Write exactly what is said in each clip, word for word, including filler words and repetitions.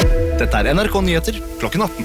Dette er N R K Nyheter klokken atten.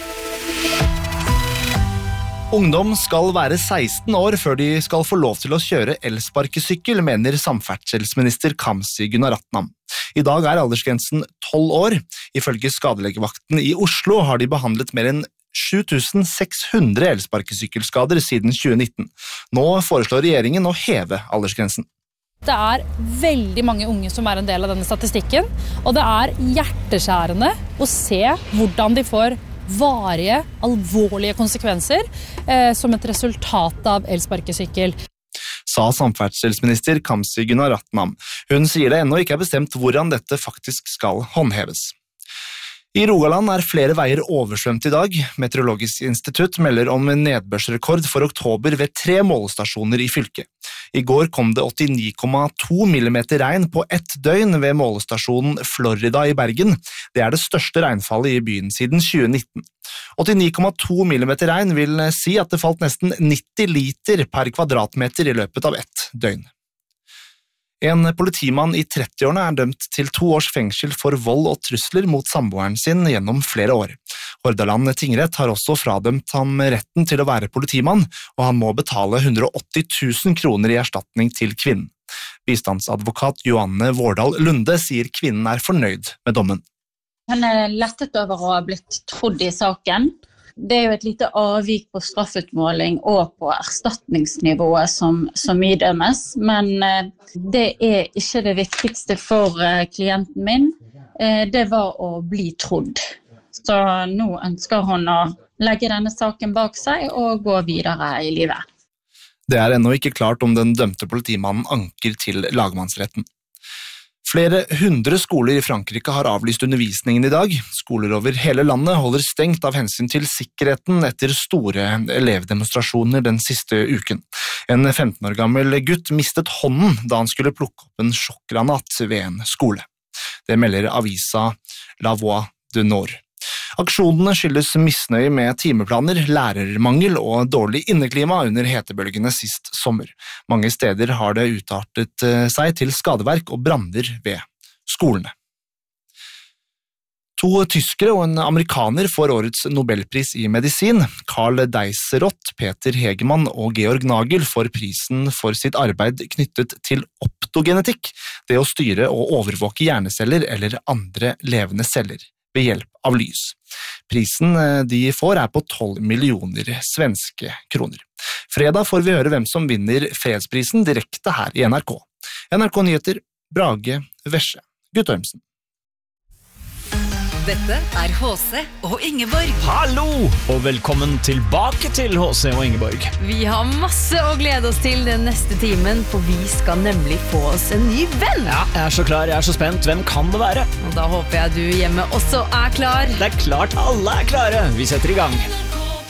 Ungdom skal være seksten år før de skal få lov til å kjøre elsparkesykkel, mener samferdselsminister Kamzy Gunaratnam. I dag er aldersgrensen tolv år. Ifølge skadelegevakten i Oslo har de behandlet mer enn sju tusen seks hundre elsparkesykkelskader siden tjue nitten. Nå foreslår regjeringen å heve aldersgrensen. Det er veldig mange unge som er en del av denne statistikken, og det er hjerteskjærende å se hvordan de får varige, alvorlige konsekvenser eh, som et resultat av elsparkesykkel. Sa samferdselsminister Kamzy Gunaratnam. Hun sier det ennå ikke er bestemt hvordan dette faktisk skal håndheves. I Rogaland er flere veier oversvømt i dag. Meteorologisk institutt melder om en nedbørsrekord for oktober ved tre målestasjoner i fylket. I går kom det åttini komma to millimeter regn på ett døgn ved målestasjonen Florida i Bergen. Det er det største regnfallet i byen siden tjue nitten. åttini komma to millimeter regn vil si at det falt nesten nitti liter per kvadratmeter i løpet av ett døgn. En politimann i trettiårene er dømt til to års fengsel for vold og trusler mot samboeren sin gjennom flere år. Hordaland tingrett har også fradømt ham retten til å være politimann, og han må betale hundre og åtti tusen kroner i erstatning til kvinnen. Bistandsadvokat Johanne Vårdal Lunde sier kvinnen er fornøyd med dommen. Han er lettet over å ha blitt trodd i saken. Det er jo et lite avvik på straffutmåling og på erstatningsnivået som, som idømmes, men det er ikke det viktigste for klienten min. Det var å bli trodd. Så nå ønsker hun å legge denne saken bak seg og gå videre i livet. Det er ennå ikke klart om den dømte politimannen anker til lagmannsretten. Flere hundre skoler i Frankrike har avlyst undervisningen i dag. Skoler over hele landet holder stengt av hensyn til sikkerheten etter store elevdemonstrasjoner den siste uken. En femten år gammel gutt mistet hånden da han skulle plukke opp en sjokkgranat ved en skole. Det melder avisa La Voix du Nord. Aksjonene skyldes misnøye med timeplaner, lærermangel og dårlig inneklima under hetebølgene sist sommer. Mange steder har det utartet seg til skadeverk og branner ved skolene. To tyskere og en amerikaner får årets Nobelpris i medisin. Carl Deiserot, Peter Hegemann og Georg Nagel får prisen for sitt arbeid knyttet til optogenetikk, det å styre og overvåke hjerneceller eller andre levende celler ved hjelp av lys. Prisen de får er på tolv millioner svenske kroner. Fredag får vi høre hvem som vinner fredsprisen direkte her i N R K. N R K Nyheter, Brage Vesje, Guttormsen. Dette er H C og Ingeborg. Hallo, og velkommen tilbake til H C og Ingeborg. Vi har masse å glede oss til den neste timen, for vi skal nemlig få oss en ny venn. Ja, jeg er så klar, jeg er så spent. Hvem kan det være? Og da håper jeg du hjemme også er klar. Det er klart alle er klare. Vi setter i gang.